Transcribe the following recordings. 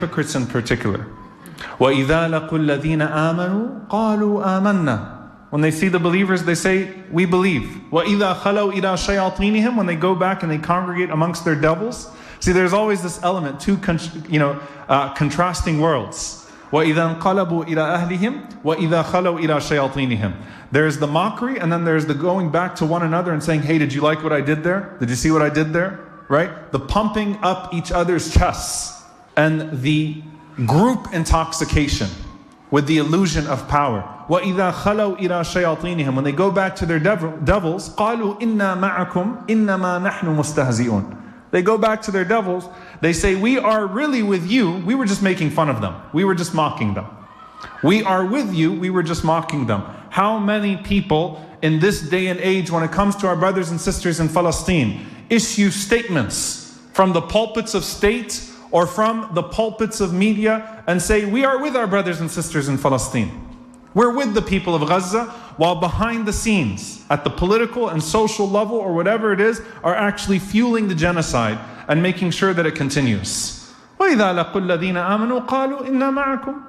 hypocrites in particular. وَإِذَا لَقُوا الَّذِينَ آمَنُوا قَالُوا آمَنَّا. When they see the believers, they say, we believe. وَإِذَا خَلَوْا إِلَىٰ شَيَاطِينِهِمْ. When they go back and they congregate amongst their devils. See, there's always this element, two contrasting worlds. وَإِذَا انْقَلَبُوا إِلَىٰ أَهْلِهِمْ وَإِذَا خَلَوْا إِلَىٰ شَيَاطِينِهِمْ. There's the mockery, and then there's the going back to one another and saying, hey, did you like what I did there? Did you see what I did there? Right? The pumping up each other's chests. And the group intoxication with the illusion of power. وَإِذَا خَلَوْا إِلَىٰ شَيَاطِينِهِمْ. When they go back to their devils, قَالُوا إِنَّا مَعَكُمْ إِنَّمَا نَحْنُ مُسْتَهْزِئُونَ. They go back to their devils, they say, we are really with you, we were just making fun of them. We were just mocking them. We are with you, we were just mocking them. How many people in this day and age, when it comes to our brothers and sisters in Palestine, issue statements from the pulpits of state or from the pulpits of media and say, we are with our brothers and sisters in Palestine. We're with the people of Gaza, while behind the scenes, at the political and social level or whatever it is, are actually fueling the genocide and making sure that it continues. وَإِذَا لَقُوا الَّذِينَ آمَنُوا قَالُوا إِنَّا مَعَكُمْ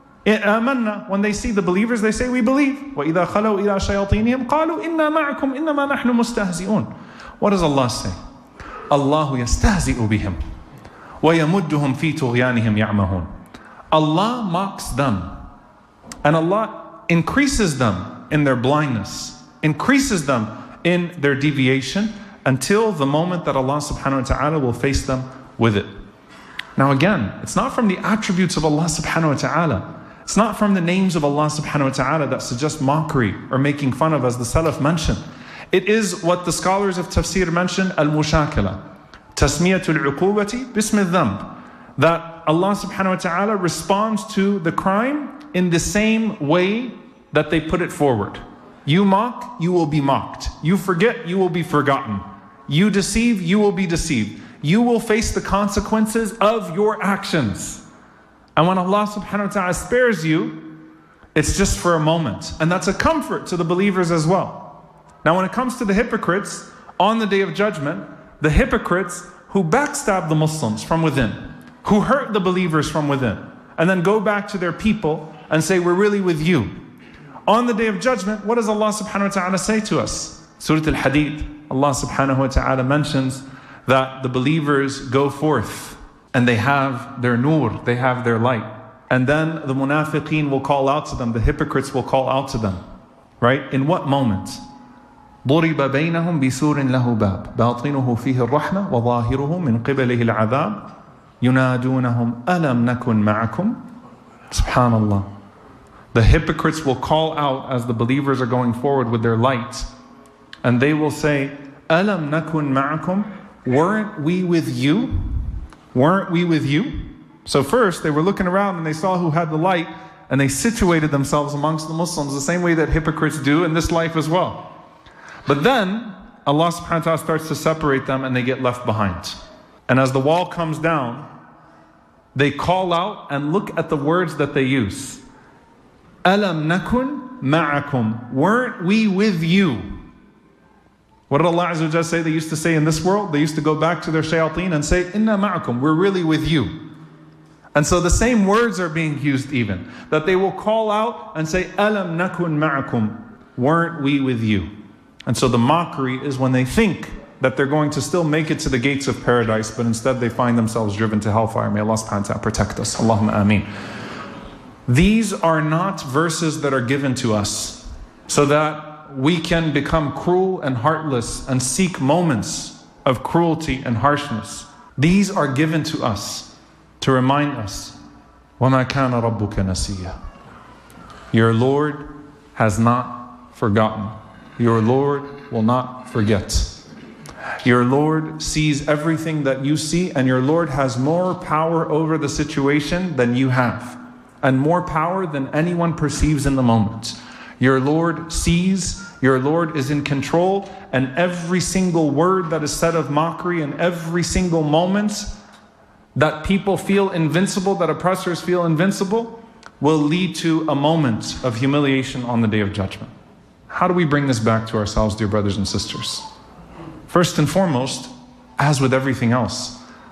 آمَنَّا. When they see the believers, they say, we believe. وَإِذَا خَلَوْا إِلَىٰ شَيَاطِينِهِمْ قَالُوا إِنَّا مَعَكُمْ إِنَّمَا نَحْنُ مُسْتَهْزِئُونَ. What does Allah say? اللَّهُ يَسْتَهْزِئُ بِهِمْ وَيَمُدُّهُمْ فِي طُغْيَانِهِمْ يَعْمَهُونَ. Allah mocks them. And Allah increases them in their blindness, increases them in their deviation, until the moment that Allah subhanahu wa ta'ala will face them with it. Now again, it's not from the attributes of Allah subhanahu wa ta'ala. It's not from the names of Allah subhanahu wa ta'ala that suggest mockery or making fun of, as the Salaf mentioned. It is what the scholars of tafsir mentioned, al-mushakala. Tasmiyatul uqubati bismi dhanb. That Allah subhanahu wa ta'ala responds to the crime in the same way that they put it forward. You mock, you will be mocked. You forget, you will be forgotten. You deceive, you will be deceived. You will face the consequences of your actions. And when Allah subhanahu wa ta'ala spares you, it's just for a moment. And that's a comfort to the believers as well. Now when it comes to the hypocrites, on the Day of Judgment, the hypocrites who backstab the Muslims from within, who hurt the believers from within, and then go back to their people and say, we're really with you. On the Day of Judgment, what does Allah subhanahu wa ta'ala say to us? Surah Al-Hadid, Allah subhanahu wa ta'ala mentions that the believers go forth and they have their nur, they have their light. And then the munafiqeen will call out to them, the hypocrites will call out to them. Right? In what moment? ضُرِبَ بَيْنَهُمْ بِسُورٍ لَهُ بَابٍ بَاطِنُهُ فِيهِ الرَّحْمَةُ وَظَاهِرُهُ مِنْ قِبَلِهِ الْعَذَابِ يُنَادُونَهُمْ أَلَمْ نَكُنْ مَعَكُمْ. Subhanallah. The hypocrites will call out as the believers are going forward with their light, and they will say, أَلَمْ نَكُنْ مَعَكُمْ. Weren't we with you? Weren't we with you? So first they were looking around and they saw who had the light, and they situated themselves amongst the Muslims the same way that hypocrites do in this life as well. But then Allah subhanahu wa ta'ala starts to separate them and they get left behind. And as the wall comes down, they call out, and look at the words that they use. أَلَمْ نَكُنْ مَعَكُمْ. Weren't we with you? What did Allah Azza wa Jalla say they used to say in this world? They used to go back to their shayateen and say, إِنَّا مَعَكُمْ. We're really with you. And so the same words are being used even. That they will call out and say, أَلَمْ نَكُنْ مَعَكُمْ. Weren't we with you? And so the mockery is when they think that they're going to still make it to the gates of paradise, but instead they find themselves driven to hellfire. May Allah subhanahu wa ta'ala protect us. Allahumma ameen. These are not verses that are given to us so that we can become cruel and heartless and seek moments of cruelty and harshness. These are given to us to remind us, وَمَا كَانَ رَبُّكَ نَسِيًّا. Your Lord has not forgotten. Your Lord will not forget. Your Lord sees everything that you see, and your Lord has more power over the situation than you have, and more power than anyone perceives in the moment. Your Lord sees, your Lord is in control, and every single word that is said of mockery, and every single moment that people feel invincible, that oppressors feel invincible, will lead to a moment of humiliation on the Day of Judgment. How do we bring this back to ourselves, dear brothers and sisters? First and foremost, as with everything else,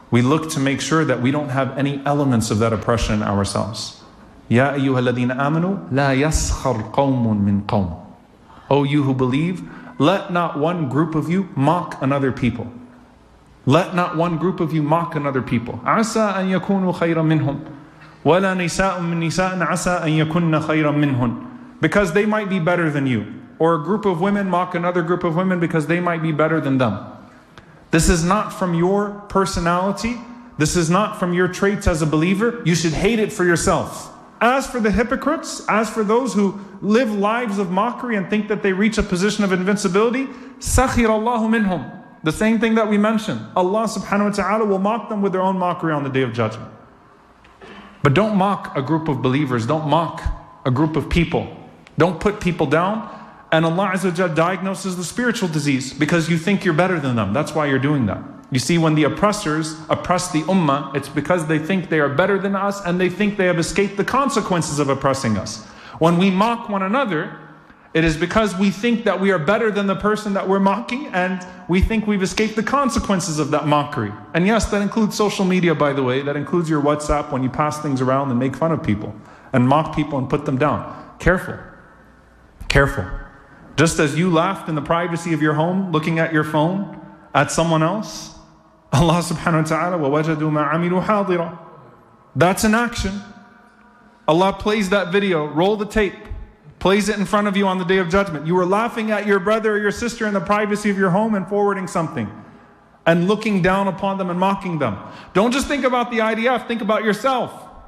we look to make sure that we don't have any elements of that oppression in ourselves. Ya ayyuha alladhina amanu, la yaskhar qawmun min qawm. O you who believe, let not one group of you mock another people. Let not one group of you mock another people. عَسَىٰ أَن يَكُونُوا خَيْرًا مِّنْهُمْ وَلَا نِسَاءٌ مِّن نِسَاءٍ عَسَىٰ أَن يَكُنَّ خَيْرًا مِّنْهُنْ. Because they might be better than you. Or a group of women mock another group of women because they might be better than them. This is not from your personality. This is not from your traits as a believer. You should hate it for yourself. As for the hypocrites, as for those who live lives of mockery and think that they reach a position of invincibility, سَخِرَ اللَّهُ مِنْهُمْ. The same thing that we mentioned. Allah subhanahu wa ta'ala will mock them with their own mockery on the Day of Judgment. But don't mock a group of believers. Don't mock a group of people. Don't put people down. And Allah Azza wa Jalla diagnoses the spiritual disease because you think you're better than them. That's why you're doing that. You see, when the oppressors oppress the ummah, it's because they think they are better than us and they think they have escaped the consequences of oppressing us. When we mock one another, it is because we think that we are better than the person that we're mocking, and we think we've escaped the consequences of that mockery. And yes, that includes social media, by the way. That includes your WhatsApp when you pass things around and make fun of people and mock people and put them down. Careful. Careful. Just as you laughed in the privacy of your home, looking at your phone at someone else, Allah subhanahu wa ta'ala, وَوَجَدُوا مَا عَمِلُوا حَاضِرًا. That's an action. Allah plays that video, roll the tape, plays it in front of you on the Day of Judgment. You were laughing at your brother or your sister in the privacy of your home and forwarding something and looking down upon them and mocking them. Don't just think about the IDF, think about yourself.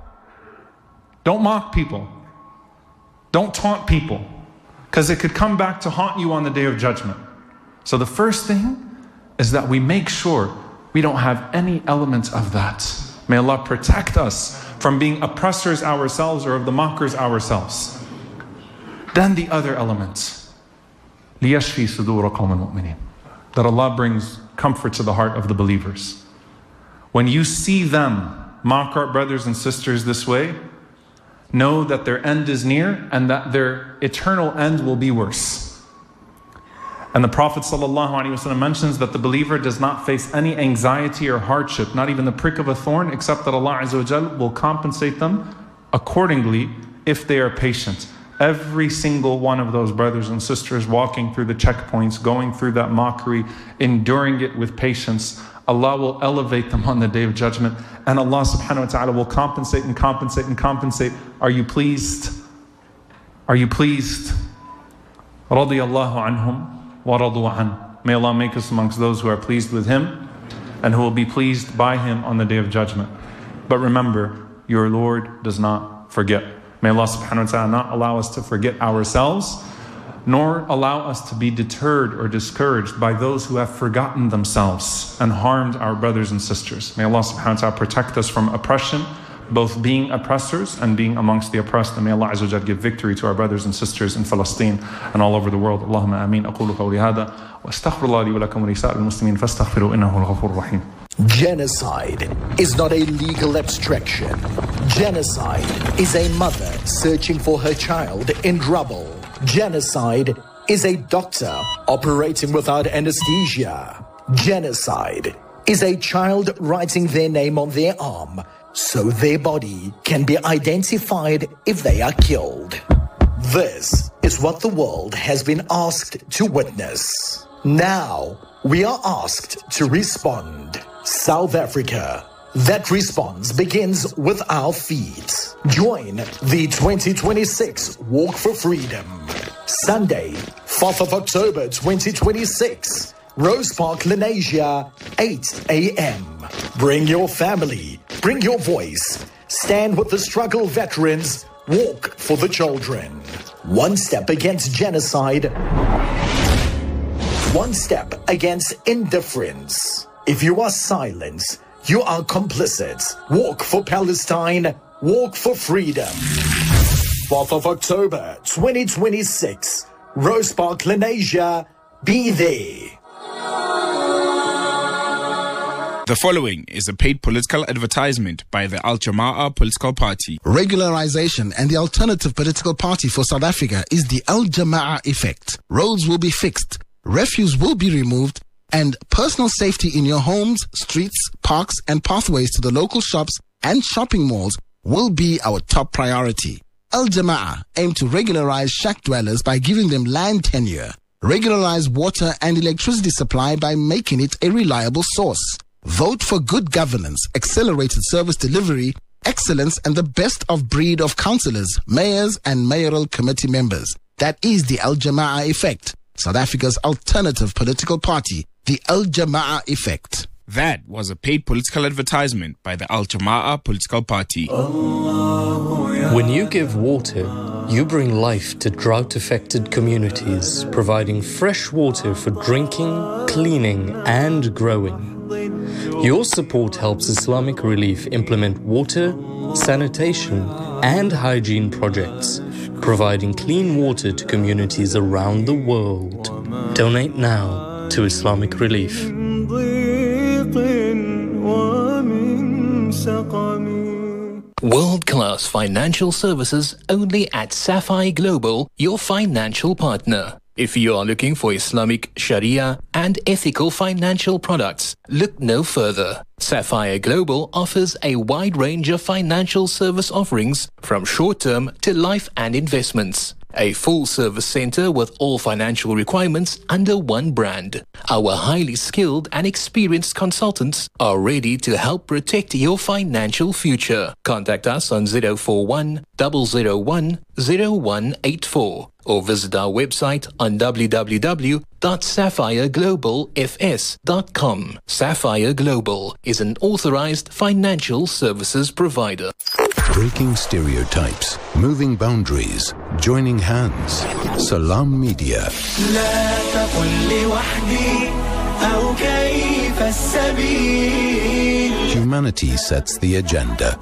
Don't mock people. Don't taunt people, because it could come back to haunt you on the Day of Judgment. So the first thing is that we make sure we don't have any elements of that. May Allah protect us from being oppressors ourselves or of the mockers ourselves. Then the other elements, لِيَشْفِي صُدُورَ قَوْمِ الْمُؤْمِنِينَ, that Allah brings comfort to the heart of the believers. When you see them mock our brothers and sisters this way, know that their end is near and that their eternal end will be worse. And the Prophet ﷺ mentions that the believer does not face any anxiety or hardship, not even the prick of a thorn, except that Allah Azza wa Jal will compensate them accordingly if they are patient. Every single one of those brothers and sisters walking through the checkpoints, going through that mockery, enduring it with patience, Allah will elevate them on the Day of Judgment, and Allah subhanahu wa ta'ala will compensate and compensate and compensate. Are you pleased? Are you pleased? رَضِيَ اللَّهُ عَنْهُمْ وَرَضُوا عَنْهُ. May Allah make us amongst those who are pleased with Him and who will be pleased by Him on the Day of Judgment. But remember, your Lord does not forget. May Allah subhanahu wa ta'ala not allow us to forget ourselves, nor allow us to be deterred or discouraged by those who have forgotten themselves and harmed our brothers and sisters. May Allah subhanahu wa ta'ala protect us from oppression, both being oppressors and being amongst the oppressed. And may Allah Azza wa Jal give victory to our brothers and sisters in Palestine and all over the world. Allahumma ameen. أقول قولي هذا وأستغفر الله لي ولكم ولسائر المسلمين فاستغفروا إنه هو الغفور الرحيم. Genocide is not a legal abstraction. Genocide is a mother searching for her child in rubble. Genocide is a doctor operating without anesthesia. Genocide is a child writing their name on their arm so their body can be identified if they are killed. This is what the world has been asked to witness. Now we are asked to respond. South Africa. That response begins with our feet. Join the 2026 Walk for Freedom. Sunday, 4th of October 2026. Rose Park, Lenasia, 8 a.m. Bring your family. Bring your voice. Stand with the struggle veterans. Walk for the children. One step against genocide. One step against indifference. If you are silent, you are complicit. Walk for Palestine. Walk for freedom. 4th of October 2026. Rose Park, Lenasia. Be there. The following is a paid political advertisement by the Al Jama'ah political party. Regularization and the alternative political party for South Africa is the Al Jama'ah effect. Roads will be fixed, refuse will be removed, And personal safety in your homes, streets, parks, and pathways to the local shops and shopping malls will be our top priority. Al Jama'ah aim to regularize shack dwellers by giving them land tenure, regularize water and electricity supply by making it a reliable source. Vote for good governance, accelerated service delivery, excellence, and the best of breed of councillors, mayors, and mayoral committee members. That is the Al Jama'ah Effect, South Africa's alternative political party, the Al Jama'ah Effect. That was a paid political advertisement by the Al Jama'ah political party. When you give water, you bring life to drought-affected communities, providing fresh water for drinking, cleaning, and growing. Your support helps Islamic Relief implement water, sanitation, and hygiene projects, providing clean water to communities around the world. Donate now to Islamic Relief. World-class financial services only at Sapphire Global, your financial partner. If you are looking for Islamic Sharia and ethical financial products, look no further. Sapphire Global offers a wide range of financial service offerings from short-term to life and investments. A full-service center with all financial requirements under one brand. Our highly skilled and experienced consultants are ready to help protect your financial future. Contact us on 041 001 0184 or visit our website on www.sapphireglobalfs.com. Sapphire Global is an authorized financial services provider. Breaking stereotypes, moving boundaries, joining hands. Salam Media. Humanity sets the agenda.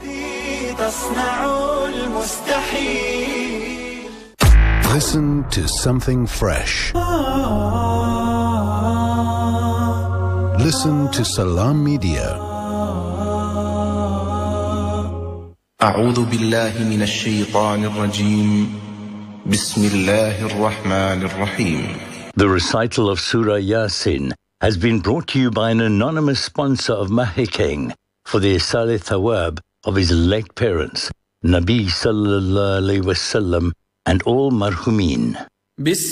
Listen to something fresh. Listen to Salam Media. أعوذ بالله من الشيطان الرجيم بسم الله الرحمن الرحيم. The recital of Surah Yasin has been brought to you by an anonymous sponsor of Mahikeng for the Isal Thawab of his late parents, Nabi Sallallahu Alaihi Wasallam, and all marhumin.